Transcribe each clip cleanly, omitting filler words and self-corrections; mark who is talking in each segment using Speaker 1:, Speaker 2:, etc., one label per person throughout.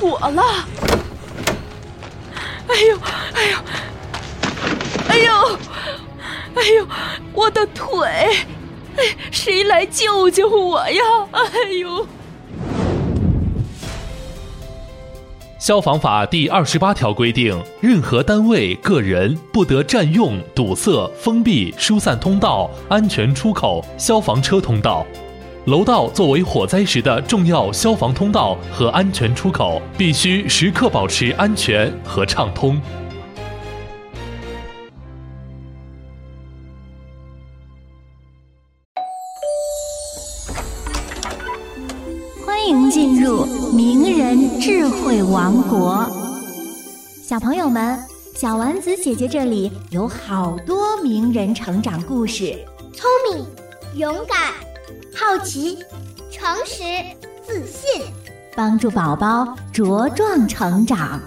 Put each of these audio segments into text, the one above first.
Speaker 1: 火了！哎呦，哎呦，哎呦，哎呦，我的腿！哎，谁来救救我呀？哎呦！
Speaker 2: 消防法第28条规定，任何单位、个人不得占用、堵塞、封闭、疏散通道、安全出口、消防车通道。楼道作为火灾时的重要消防通道和安全出口，必须时刻保持安全和畅通。
Speaker 3: 欢迎进入名人智慧王国。小朋友们，小丸子姐姐这里有好多名人成长故事，
Speaker 4: 聪明、勇敢、好奇、诚实、自信，
Speaker 3: 帮助宝宝茁壮成长。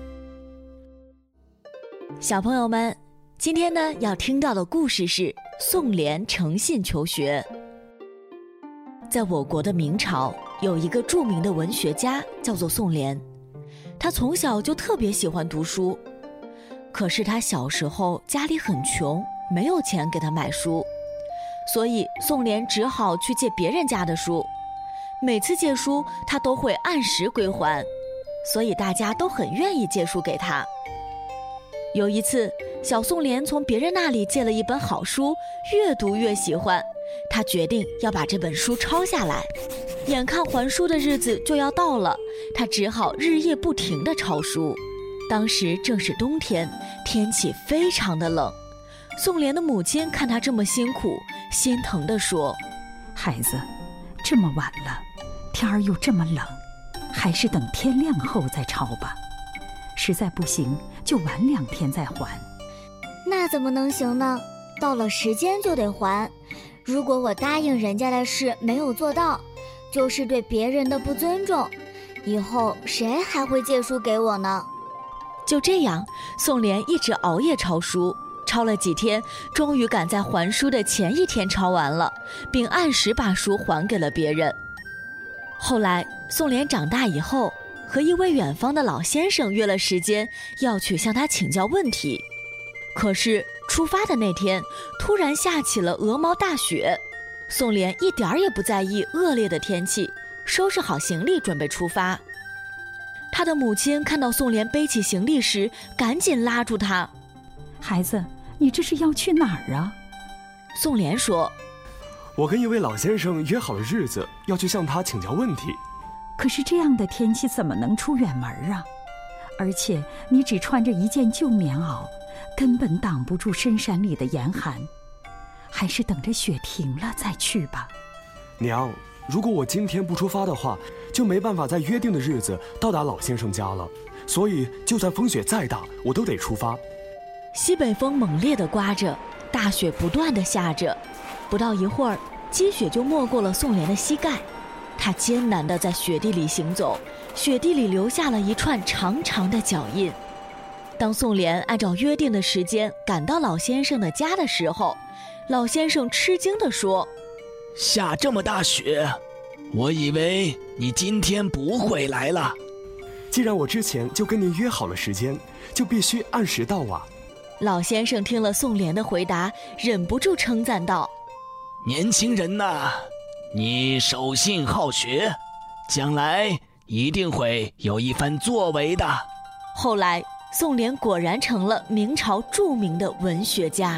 Speaker 5: 小朋友们，今天呢要听到的故事是宋濂诚信求学。在我国的明朝，有一个著名的文学家叫做宋濂，他从小就特别喜欢读书，可是他小时候家里很穷，没有钱给他买书，所以宋濂只好去借别人家的书。每次借书他都会按时归还，所以大家都很愿意借书给他。有一次，小宋濂从别人那里借了一本好书，越读越喜欢，他决定要把这本书抄下来。眼看还书的日子就要到了，他只好日夜不停地抄书。当时正是冬天，天气非常的冷。宋濂的母亲看他这么辛苦，心疼地说：
Speaker 6: 孩子，这么晚了，天儿又这么冷，还是等天亮后再抄吧。实在不行，就晚2天再还。
Speaker 4: 那怎么能行呢？到了时间就得还，如果我答应人家的事没有做到，就是对别人的不尊重，以后谁还会借书给我呢？
Speaker 5: 就这样，宋濂一直熬夜抄书，抄了几天，终于赶在还书的前一天抄完了，并按时把书还给了别人。后来，宋濂长大以后，和一位远方的老先生约了时间，要去向他请教问题。可是出发的那天，突然下起了鹅毛大雪。宋濂一点儿也不在意恶劣的天气，收拾好行李准备出发。他的母亲看到宋濂背起行李时，赶紧拉住他：
Speaker 6: 孩子，你这是要去哪儿啊？
Speaker 5: 宋濂说：
Speaker 7: 我跟一位老先生约好了日子，要去向他请教问题。
Speaker 6: 可是这样的天气怎么能出远门啊？而且你只穿着一件旧棉袄，根本挡不住深山里的严寒，还是等着雪停了再去吧。
Speaker 7: 娘，如果我今天不出发的话，就没办法在约定的日子到达老先生家了，所以就算风雪再大，我都得出发。
Speaker 5: 西北风猛烈地刮着，大雪不断地下着，不到一会儿，积雪就没过了宋濂的膝盖。他艰难地在雪地里行走，雪地里留下了一串长长的脚印。当宋濂按照约定的时间赶到老先生的家的时候，老先生吃惊地说：
Speaker 8: 下这么大雪，我以为你今天不会来了。
Speaker 7: 既然我之前就跟您约好了时间，就必须按时到啊。
Speaker 5: 老先生听了宋濂的回答，忍不住称赞道：
Speaker 8: 年轻人呐，你守信好学，将来一定会有一番作为的。
Speaker 5: 后来，宋濂果然成了明朝著名的文学家。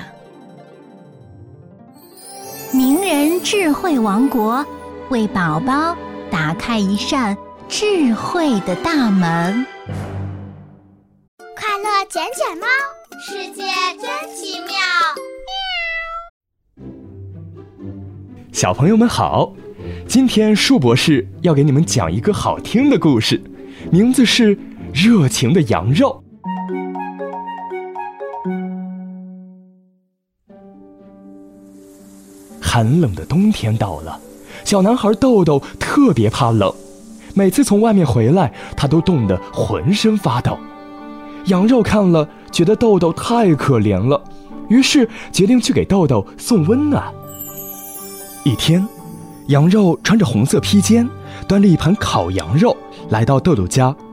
Speaker 3: 名人智慧王国，为宝宝打开一扇智慧的大门。
Speaker 4: 快乐捡捡猫，世界真奇妙。
Speaker 9: 小朋友们好，今天树博士要给你们讲一个好听的故事，名字是《热情的羊肉》。寒冷的冬天到了，小男孩豆豆特别怕冷，每次从外面回来，他都冻得浑身发抖。羊肉看了，觉得豆豆太可怜了，于是决定去给豆豆送温暖。一天，羊肉穿着红色披肩，端着一盘烤羊肉来到豆豆家，